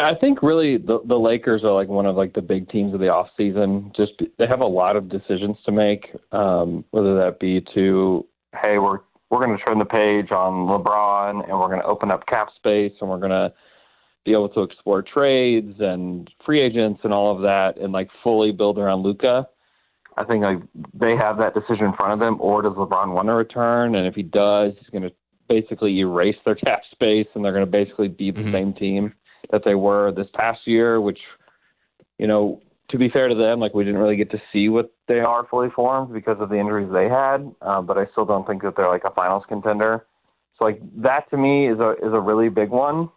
I think really the Lakers are like one of like the big teams of the off season. They have a lot of decisions to make, whether that be to, hey, we're going to turn the page on LeBron and we're going to open up cap space and we're going to be able to explore trades and free agents and all of that and like fully build around Luka. I think like they have that decision in front of them, or does LeBron want to return? And if he does, he's going to basically erase their cap space and they're going to basically be the same team that they were this past year, which, you know, to be fair to them, like we didn't really get to see what they are fully formed because of the injuries they had. But I still don't think that they're like a finals contender. So like that to me is a really big one.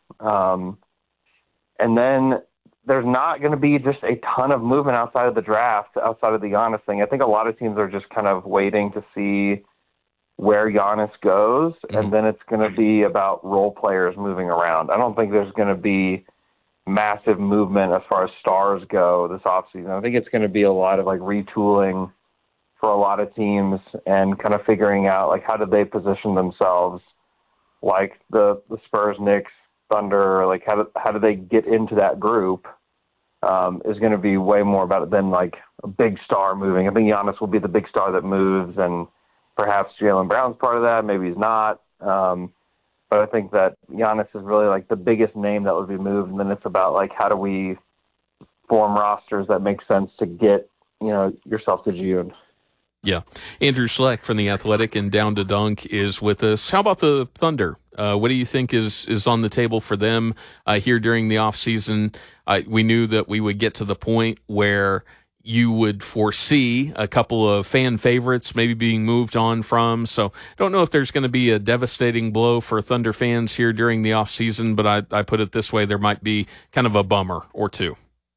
And then there's not going to be just a ton of movement outside of the draft, outside of the Giannis thing. I think a lot of teams are just kind of waiting to see where Giannis goes, and then it's going to be about role players moving around. I don't think there's going to be massive movement as far as stars go this offseason. I think it's going to be a lot of like retooling for a lot of teams and kind of figuring out like how do they position themselves, like the Spurs, Knicks, Thunder, like how do they get into that group is going to be way more about it than like a big star moving. I think Giannis will be the big star that moves, and perhaps Jaylen Brown's part of that. Maybe he's not. But I think that Giannis is really like the biggest name that would be moved. And then it's about like, how do we form rosters that make sense to get, you know, yourself to June. Yeah. Andrew Schleck from The Athletic and Down to Dunk is with us. How about the Thunder? What do you think is on the table for them here during the offseason? We knew that we would get to the point where you would foresee a couple of fan favorites maybe being moved on from. So don't know if there's going to be a devastating blow for Thunder fans here during the offseason, but I put it this way, there might be kind of a bummer or two.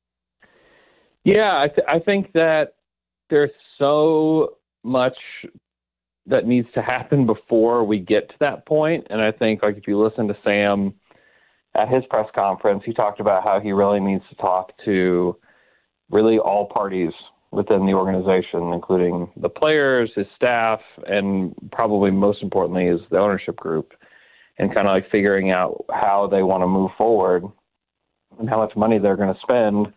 Yeah, I think that there's so much that needs to happen before we get to that point. And I think like if you listen to Sam at his press conference, he talked about how he really needs to talk to really all parties within the organization, including the players, his staff, and probably most importantly is the ownership group, and kind of like figuring out how they want to move forward and how much money they're going to spend.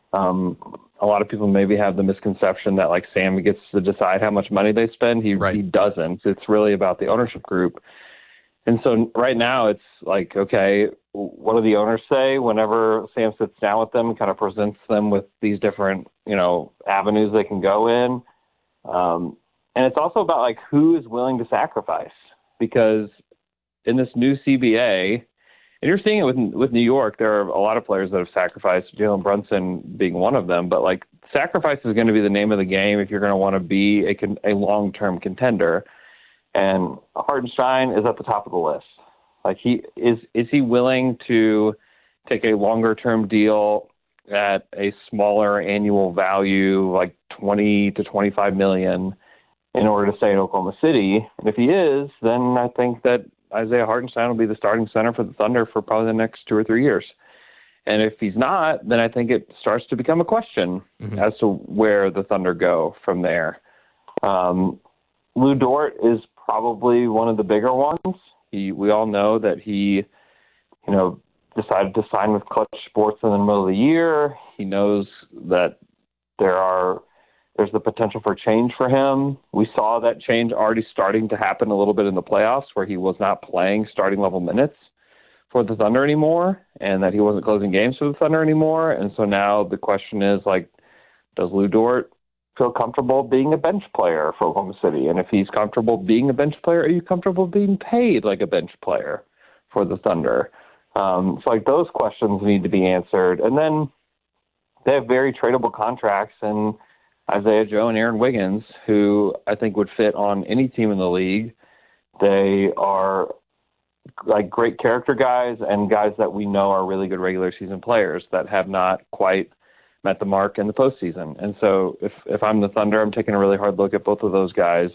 A lot of people maybe have the misconception that like Sam gets to decide how much money they spend. He doesn't. It's really about the ownership group. And so right now it's like, okay, what do the owners say whenever Sam sits down with them and kind of presents them with these different, you know, avenues they can go in? And it's also about like who is willing to sacrifice, because in this new CBA, and you're seeing it with New York, there are a lot of players that have sacrificed, Jalen Brunson being one of them, but like sacrifice is going to be the name of the game if you're going to want to be a long-term contender. And Hartenstein is at the top of the list. Like is he willing to take a longer term deal at a smaller annual value, like 20 to 25 million, in order to stay in Oklahoma City? And if he is, then I think that Isaiah Hartenstein will be the starting center for the Thunder for probably the next 2 or 3 years. And if he's not, then I think it starts to become a question as to where the Thunder go from there. Lou Dort is probably one of the bigger ones. We all know that he, you know, decided to sign with Clutch Sports in the middle of the year. He knows that there's the potential for change for him. We saw that change already starting to happen a little bit in the playoffs, where he was not playing starting level minutes for the Thunder anymore, and that he wasn't closing games for the Thunder anymore. And so now the question is, like, does Lou Dort feel comfortable being a bench player for Oklahoma City? And if he's comfortable being a bench player, are you comfortable being paid like a bench player for the Thunder? So like those questions need to be answered. And then they have very tradable contracts, and Isaiah Joe and Aaron Wiggins, who I think would fit on any team in the league. They are like great character guys and guys that we know are really good regular season players that have not quite met the mark in the postseason. And so if I'm the Thunder, I'm taking a really hard look at both of those guys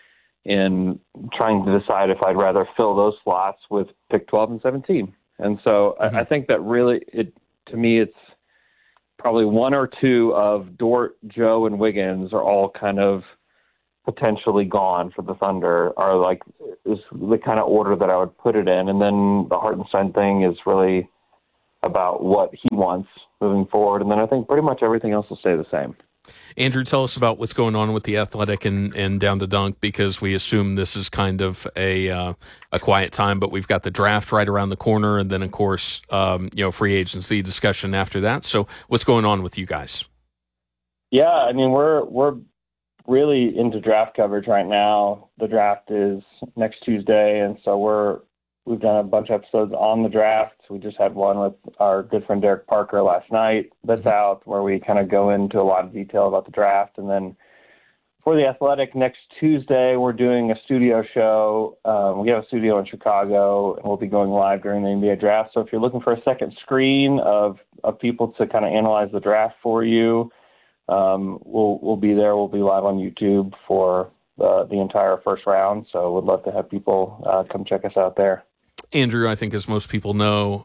in trying to decide if I'd rather fill those slots with pick 12 and 17. And so I think that really, to me, it's probably one or two of Dort, Joe, and Wiggins are all kind of potentially gone for the Thunder, are like is the kind of order that I would put it in. And then the Hartenstein thing is really about what he wants moving forward. And then I think pretty much everything else will stay the same. Andrew, tell us about what's going on with the Athletic and Down to Dunk, because we assume this is kind of a quiet time, but we've got the draft right around the corner, and then of course, free agency discussion after that. So, what's going on with you guys? Yeah, I mean, we're really into draft coverage right now. The draft is next Tuesday, and so we've done a bunch of episodes on the draft. We just had one with our good friend Derek Parker last night that's out, where we kind of go into a lot of detail about the draft. And then for the Athletic next Tuesday, we're doing a studio show. We have a studio in Chicago, and we'll be going live during the NBA draft. So if you're looking for a second screen of people to kind of analyze the draft for you, we'll be there. We'll be live on YouTube for the entire first round. So we'd love to have people come check us out there. Andrew, I think as most people know,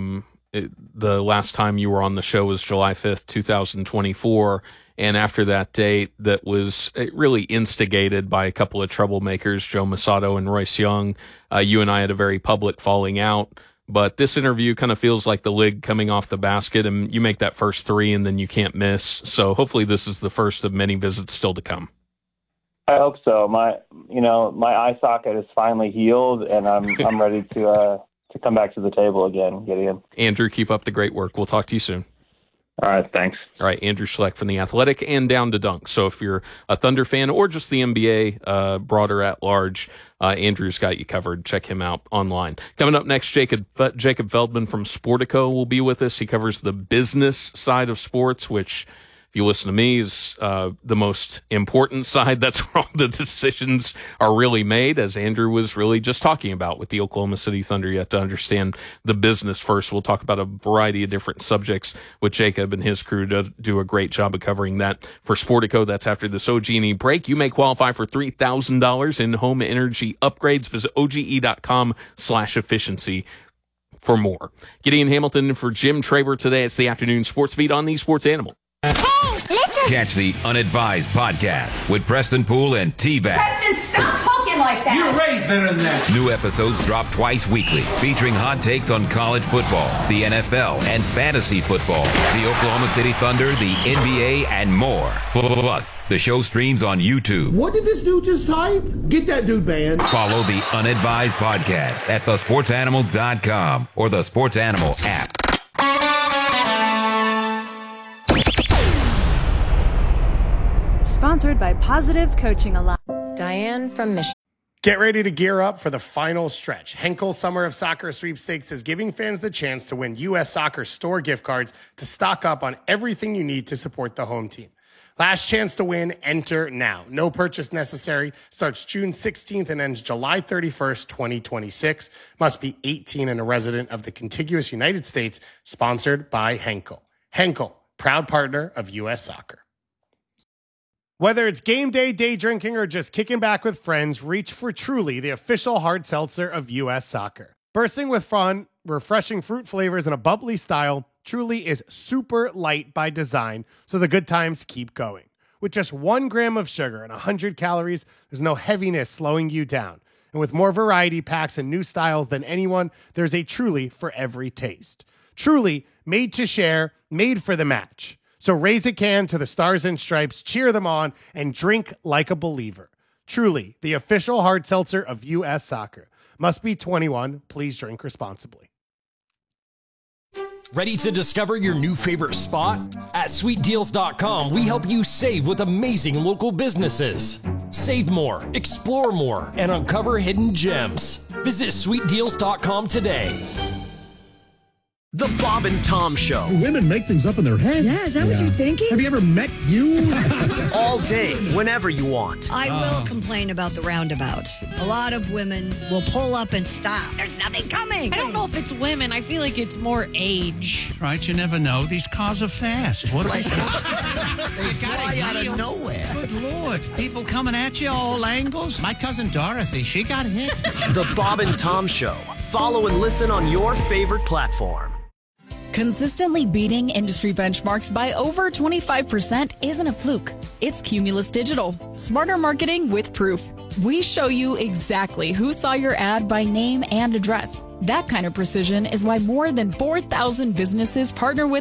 the last time you were on the show was July 5th, 2024. And after that date, that was really instigated by a couple of troublemakers, Joe Masato and Royce Young. You and I had a very public falling out. But this interview kind of feels like the lid coming off the basket, and you make that first three and then you can't miss. So hopefully this is the first of many visits still to come. I hope so. My eye socket is finally healed, and I'm ready to come back to the table again, Gideon. Andrew, keep up the great work. We'll talk to you soon. All right, thanks. All right, Andrew Schleck from The Athletic and Down to Dunk. So if you're a Thunder fan or just the NBA broader at large, Andrew's got you covered. Check him out online. Coming up next, Jacob Feldman from Sportico will be with us. He covers the business side of sports, which, if you listen to me, is the most important side. That's where all the decisions are really made, as Andrew was really just talking about with the Oklahoma City Thunder. You have to understand the business first. We'll talk about a variety of different subjects with Jacob and his crew to do a great job of covering that for Sportico. That's after this OG&E break. You may qualify for $3,000 in home energy upgrades. Visit OGE.com/efficiency for more. Gideon Hamilton for Jim Traver today. It's the Afternoon Sports Beat on the Sports Animal. Catch the Unadvised podcast with Preston Poole and T-Bag. Preston, stop talking like that. You're raised better than that. New episodes drop twice weekly, featuring hot takes on college football, the NFL, and fantasy football, the Oklahoma City Thunder, the NBA, and more. Plus, the show streams on YouTube. What did this dude just type? Get that dude banned. Follow the Unadvised podcast at thesportsanimal.com or the Sports Animal app. Sponsored by Positive Coaching Alliance. Diane from Michigan. Get ready to gear up for the final stretch. Henkel Summer of Soccer Sweepstakes is giving fans the chance to win U.S. Soccer store gift cards to stock up on everything you need to support the home team. Last chance to win, enter now. No purchase necessary. Starts June 16th and ends July 31st, 2026. Must be 18 and a resident of the contiguous United States. Sponsored by Henkel. Henkel, proud partner of U.S. Soccer. Whether it's game day, day drinking, or just kicking back with friends, reach for Truly, the official hard seltzer of U.S. Soccer. Bursting with fun, refreshing fruit flavors, and a bubbly style, Truly is super light by design, so the good times keep going. With just 1 gram of sugar and 100 calories, there's no heaviness slowing you down. And with more variety packs and new styles than anyone, there's a Truly for every taste. Truly, made to share, made for the match. So raise a can to the Stars and Stripes, cheer them on, and drink like a believer. Truly, the official hard seltzer of U.S. Soccer. Must be 21. Please drink responsibly. Ready to discover your new favorite spot? At sweetdeals.com, we help you save with amazing local businesses. Save more, explore more, and uncover hidden gems. Visit sweetdeals.com today. The Bob and Tom Show. Women make things up in their head. Yeah, is that what you're thinking? Have you ever met you? All day, whenever you want. I will complain about the roundabouts. A lot of women will pull up and stop. There's nothing coming. I don't know if it's women. I feel like it's more age. Right, you never know. These cars are fast. What they fly out of nowhere. Good Lord. People coming at you all angles. My cousin Dorothy, she got hit. The Bob and Tom Show. Follow and listen on your favorite platform. Consistently beating industry benchmarks by over 25% isn't a fluke. It's Cumulus Digital. Smarter marketing with proof. We show you exactly who saw your ad by name and address. That kind of precision is why more than 4,000 businesses partner with